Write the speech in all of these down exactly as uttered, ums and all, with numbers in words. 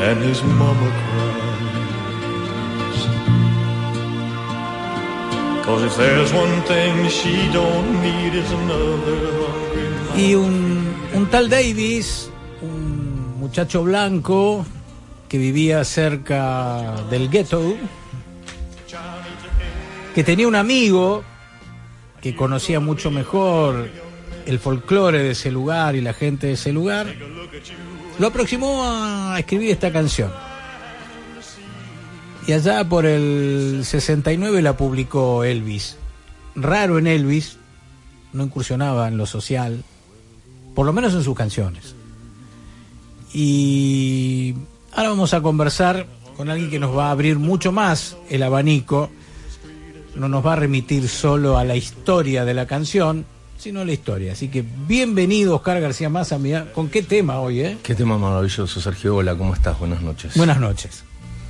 and his mama cries. 'Cause if there's one thing she don't need is another hungry man. Y un, un tal Davis, un muchacho blanco que vivía cerca del ghetto, que tenía un amigo que conocía mucho mejor el folclore de ese lugar y la gente de ese lugar, lo aproximó a escribir esta canción. Y allá por el sesenta y nueve la publicó Elvis. Raro en Elvis, no incursionaba en lo social, por lo menos en sus canciones. Y ahora vamos a conversar con alguien que nos va a abrir mucho más el abanico. No nos va a remitir solo a la historia de la canción, sino a la historia. Así que bienvenido, Oscar García Mazza. Mira, ¿con qué tema hoy, eh? Qué tema maravilloso, Sergio. Hola, ¿cómo estás? Buenas noches. Buenas noches.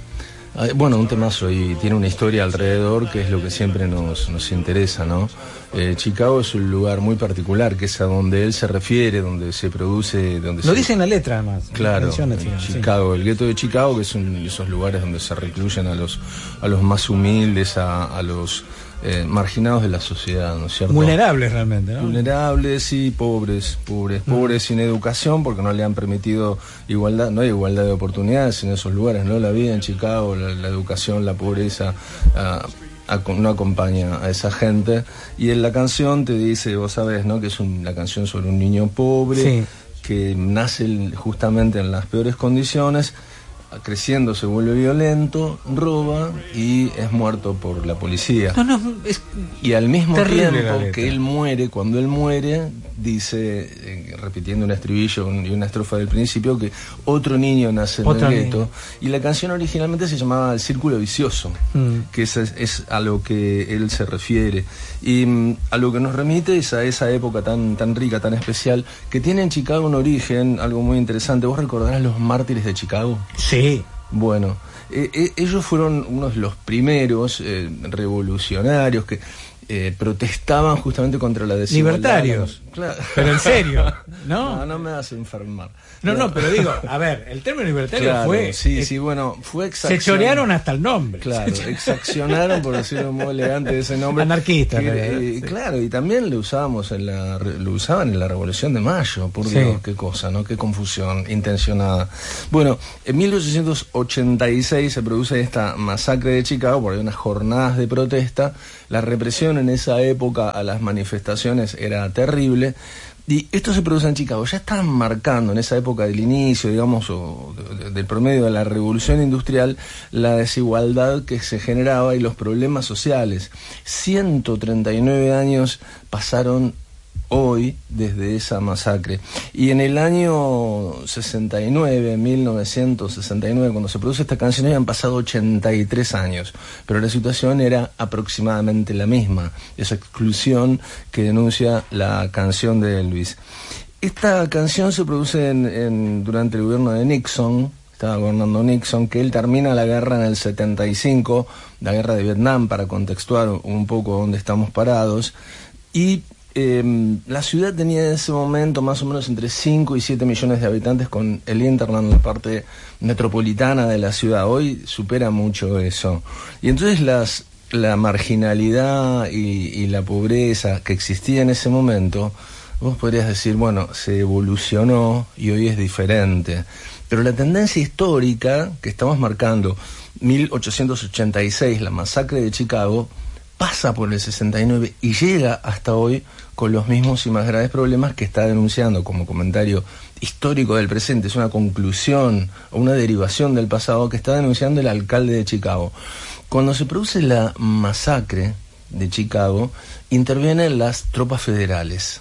Bueno, un temazo y tiene una historia alrededor que es lo que siempre nos, nos interesa, ¿no? Eh, Chicago es un lugar muy particular, que es a donde él se refiere, donde se produce... donde Lo se... dice en la letra, además. Claro, Chicago, sí. El gueto de Chicago, que son esos lugares donde se recluyen a los, a los más humildes, a, a los... Eh, marginados de la sociedad, ¿no es cierto? Vulnerables realmente, ¿no? Vulnerables y pobres, pobres, mm. pobres sin educación porque no le han permitido igualdad, no hay igualdad de oportunidades en esos lugares, ¿no? La vida en Chicago, la, la educación, la pobreza uh, a, no acompaña a esa gente. Y en la canción te dice, vos sabés, ¿no? Que es un, la canción sobre un niño pobre, sí, que nace justamente en las peores condiciones, creciendo se vuelve violento, roba y es muerto por la policía. No, no, es y al mismo tiempo que él muere, cuando él muere, dice, eh, repitiendo un estribillo y una estrofa del principio, que otro niño nace en el gueto. Y la canción originalmente se llamaba El Círculo Vicioso, mm. que es, es a lo que él se refiere. Y mm, a lo que nos remite es a esa época tan, tan rica, tan especial, que tiene en Chicago un origen, algo muy interesante. ¿Vos recordarás los mártires de Chicago? Sí. Bueno, eh, eh, ellos fueron unos de los primeros eh, revolucionarios que eh, protestaban justamente contra la desigualdad. Libertarios. Claro. Pero en serio, ¿no? No, no me vas a enfermar. No, no, no, pero digo, a ver, el término libertario claro, fue... Sí, eh, sí, bueno, fue exacción. Se chorearon hasta el nombre. Claro, exaccionaron, por decirlo muy elegante, ese nombre. Anarquista. Que, eh, sí. Claro, y también lo usábamos en la, lo usaban en la Revolución de Mayo, por sí. Dios, qué cosa, ¿no? Qué confusión intencionada. Bueno, en mil ochocientos ochenta y seis se produce esta masacre de Chicago, porque hay unas jornadas de protesta. La represión en esa época a las manifestaciones era terrible. Y esto se produce en Chicago. Ya estaban marcando en esa época del inicio, digamos, o de, de, del promedio de la revolución industrial, la desigualdad que se generaba y los problemas sociales. ciento treinta y nueve años pasaron hoy desde esa masacre. Y en el año sesenta y nueve, mil novecientos sesenta y nueve, cuando se produce esta canción, habían pasado ochenta y tres años, pero la situación era aproximadamente la misma, esa exclusión que denuncia la canción de Elvis. Esta canción se produce en, en, durante el gobierno de Nixon. Estaba gobernando Nixon, que él termina la guerra en el setenta y cinco, la guerra de Vietnam, para contextuar un poco dónde estamos parados. Y Eh, la ciudad tenía en ese momento más o menos entre cinco y siete millones de habitantes, con el hinterland, la parte metropolitana de la ciudad. Hoy supera mucho eso. Y entonces las, la marginalidad y, y la pobreza que existía en ese momento, vos podrías decir, bueno, se evolucionó y hoy es diferente. Pero la tendencia histórica que estamos marcando, mil ochocientos ochenta y seis, la masacre de Chicago, pasa por el sesenta y nueve y llega hasta hoy con los mismos y más graves problemas que está denunciando como comentario histórico del presente. Es una conclusión o una derivación del pasado que está denunciando el alcalde de Chicago. Cuando se produce la masacre de Chicago, intervienen las tropas federales.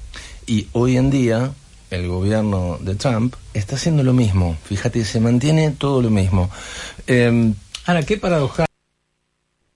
Y hoy en día el gobierno de Trump está haciendo lo mismo. Fíjate, se mantiene todo lo mismo. Eh, Ahora, qué paradoja